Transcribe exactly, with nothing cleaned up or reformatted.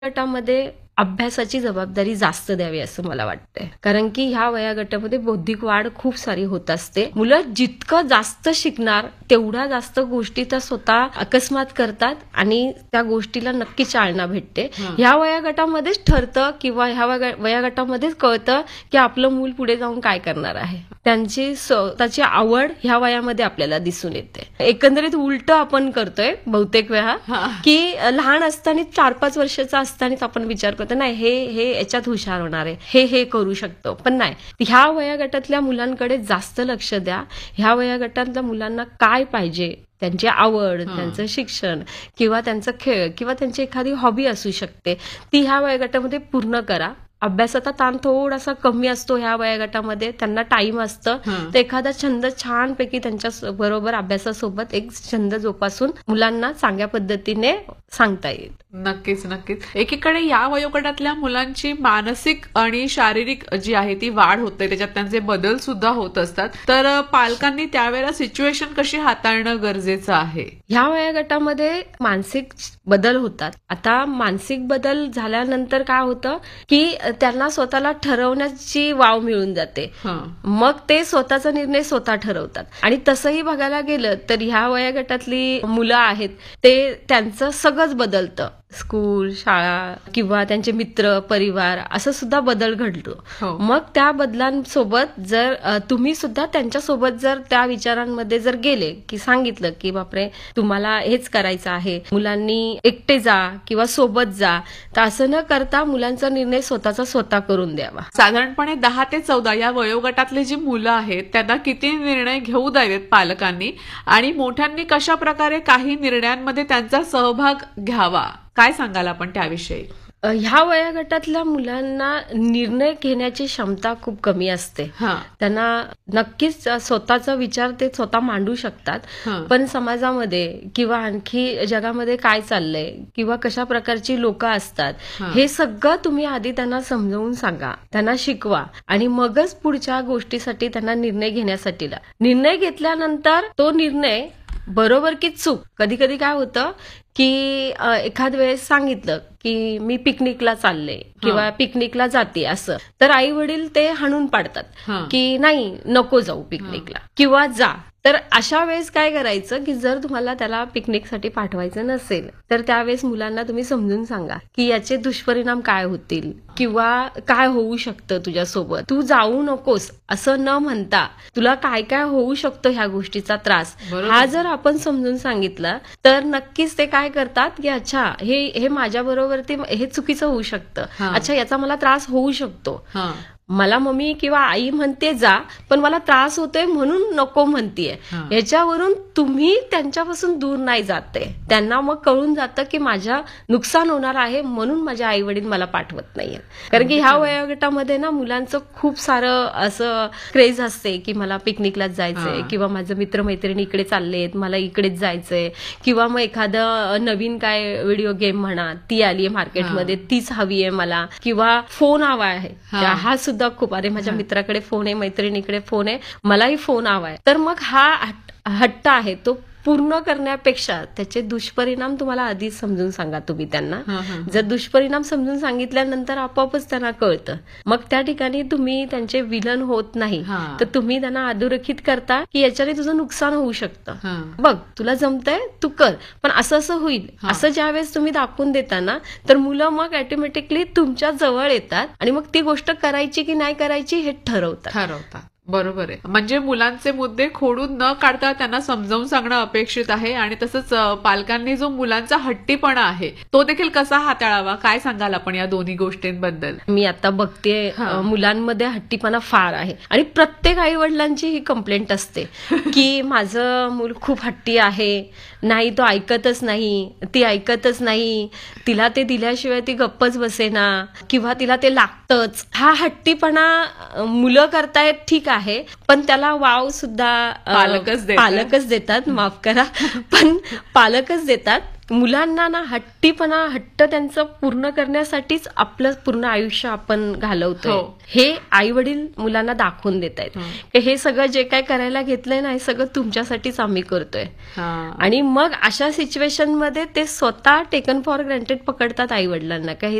गटामध्ये अभ्यासाची जबाबदारी जास्त द्यावी असं मला वाटतंय. कारण की ह्या वयोगटामध्ये बौद्धिक वाढ खूप सारी होत असते. मुलं जितकं जास्त शिकणार तेवढ्या जास्त गोष्टी तर स्वतः अकस्मात करतात आणि त्या गोष्टीला नक्की चालना भेटते. ह्या वयोगटामध्येच ठरतं किंवा ह्या वयोगटामध्येच कळतं की आपलं मूल पुढे जाऊन काय करणार आहे. त्यांची स्वतःची आवड ह्या वयामध्ये आपल्याला दिसून येते. एकंदरीत उलट आपण करतोय बहुतेक वेळा की लहान असताना चार पाच वर्षाचा असतानाच आपण विचार करतो नाही हे हे याच्यात हुशार होणार आहे, हे हे करू शकतो. पण नाही, ह्या वयोगटातल्या मुलांकडे जास्त लक्ष द्या. ह्या वयोगटातल्या मुलांना काय पाहिजे, त्यांची आवड, त्यांचं शिक्षण किंवा त्यांचा खेळ किंवा त्यांची एखादी हॉबी असू शकते, ती ह्या वयोगटामध्ये पूर्ण करा. अभ्यासाचा ताण थोडासा कमी असतो ह्या वयोगटामध्ये, त्यांना टाइम असतं तर एखादा छंद छानपैकी त्यांच्या बरोबर अभ्यासासोबत एक छंद जोपासून मुलांना चांगल्या पद्धतीने सांगता येईल. नक्कीच नक्कीच. एकीकडे या वयोगटातल्या मुलांची मानसिक आणि शारीरिक जी आहे ती वाढ होते, त्याच्यात त्यांचे बदल सुद्धा होत असतात. तर पालकांनी त्यावेळेला सिच्युएशन कशी हाताळणं गरजेचं आहे? ह्या वयोगटामध्ये मानसिक बदल होतात. आता मानसिक बदल झाल्यानंतर काय होतं की त्यांना स्वतःला ठरवण्याची वाव मिळून जाते. मग ते स्वतःचा निर्णय स्वतः ठरवतात. आणि तसंही बघायला गेलं तर ह्या वयोगटातली मुलं आहेत ते त्यांचं सगळंच बदलतं. स्कूल, शाळा किंवा त्यांचे मित्र, परिवार असं सुद्धा बदल घडतो. मग त्या बदलांसोबत जर तुम्ही सुद्धा त्यांच्यासोबत जर त्या विचारांमध्ये जर गेले की सांगितलं की बापरे तुम्हाला हेच करायचं आहे, मुलांनी एकटे जा किंवा सोबत जा, तर असं न करता मुलांचा निर्णय स्वतःचा स्वतः करून द्यावा. साधारणपणे दहा ते चौदा या वयोगटातले जी मुलं आहेत त्यांना किती निर्णय घेऊ द्यावेत पालकांनी आणि मोठ्यांनी कशा प्रकारे काही निर्णयांमध्ये त्यांचा सहभाग घ्यावा, काय सांगाल आपण त्याविषयी? ह्या वयोगटातल्या मुलांना निर्णय घेण्याची क्षमता खूप कमी असते. त्यांना नक्कीच स्वतःचा विचार ते स्वतः मांडू शकतात, पण समाजामध्ये किंवा आणखी जगामध्ये काय चाललंय किंवा कशा प्रकारची लोक असतात हे सगळं तुम्ही आधी त्यांना समजावून सांगा, त्यांना शिकवा आणि मगच पुढच्या गोष्टीसाठी त्यांना निर्णय घेण्यासाठी निर्णय घेतल्यानंतर तो निर्णय बरोबर की चूक, कधी कधी काय होतं की एखाद वेळेस सांगितलं की मी पिकनिकला चालले किंवा पिकनिकला जाते असं, तर आई वडील ते हाणून पाडतात की नाही नको जाऊ पिकनिकला किंवा जा. तर अशा वेळेस काय करायचं की जर तुम्हाला त्याला पिकनिकसाठी पाठवायचं नसेल तर त्यावेळेस मुलांना तुम्ही समजून सांगा की याचे दुष्परिणाम काय होतील किंवा काय होऊ शकतं तुझ्यासोबत, तू जाऊ नकोस असं न म्हणता तुला काय काय होऊ शकतो ह्या गोष्टीचा त्रास, हा जर आपण समजून सांगितलं तर नक्कीच ते काय करतात की अच्छा हे हे माझ्या बरोबर हे चुकीचं होऊ शकतं, अच्छा याचा मला त्रास होऊ शकतो, मला मम्मी किंवा आई म्हणते जा पण मला त्रास होतोय म्हणून नको म्हणतीये, याच्यावरून तुम्ही त्यांच्यापासून दूर नाही जाते. त्यांना मग कळून जातं की माझ्या नुकसान होणार आहे म्हणून माझे आई वडील मला पाठवत नाहीये. कारण की ह्या वयोगटामध्ये ना मुलांचं खूप सारं असं क्रेज असते की मला पिकनिकलाच जायचंय किंवा माझं मित्रमैत्रिणी इकडे चाललेत मला इकडेच जायचंय किंवा मग एखादं नवीन काय व्हिडिओ गेम म्हणा ती आलीये मार्केटमध्ये तीच हवी आहे मला किंवा फोन हवा आहे, हा सुद्धा खूप, अरे माझ्या मित्राकडे फोन आहे, मैत्रिणीकडे फोन आहे, मलाही फोन हवाय. तर मग हा हट्ट आहे तो पूर्ण करण्यापेक्षा त्याचे दुष्परिणाम तुम्हाला आधीच समजून सांगा तुम्ही त्यांना. जर दुष्परिणाम समजून सांगितल्यानंतर आपोआपच त्यांना कळतं, मग त्या ठिकाणी तुम्ही त्यांचे विलन होत नाही तर तुम्ही त्यांना अधोरेखित करता की याच्याने तुझं नुकसान होऊ शकतं, बघ तुला जमतंय तू कर पण असं असं होईल, असं ज्यावेळेस तुम्ही दाखवून देता ना तर मुलं मग ऑटोमॅटिकली तुमच्या जवळ येतात आणि मग ती गोष्ट करायची की नाही करायची हे ठरवतात ठरवतात बरोबर आहे. म्हणजे मुलांचे मुद्दे खोडून न काढता त्यांना समजावून सांगणं अपेक्षित आहे आणि तसंच पालकांनी जो मुलांचा हट्टीपणा आहे तो देखील कसा हाताळावा, काय सांगाल आपण या दोन्ही गोष्टींबद्दल? मी आता बघते मुलांमध्ये हट्टीपणा फार आहे आणि प्रत्येक आई वडिलांची ही कंप्लेंट असते की माझं मूल खूप हट्टी आहे, नाही तो ऐकतच नाही, ती ऐकतच नाही, तिला ते दिल्याशिवाय ती गप्पच बसेना किंवा तिला ते लागतच. हा हट्टीपणा मुलं करतायत ठीक आहे पण त्याला वाव सुद्धा पालकच पालकच देतात, माफ करा पण पालकच देतात. मुलांना ना हट्टीपणा हट्ट त्यांचं पूर्ण करण्यासाठीच आपलं पूर्ण आयुष्य आपण घालवतोय हे आई वडील मुलांना दाखवून देत आहेत. हे सगळं जे काय करायला घेतलंय ना हे सगळं तुमच्यासाठीच आम्ही करतोय. आणि मग अशा सिच्युएशन मध्ये ते स्वतः टेकन फॉर ग्रँटेड पकडतात आई वडिलांना.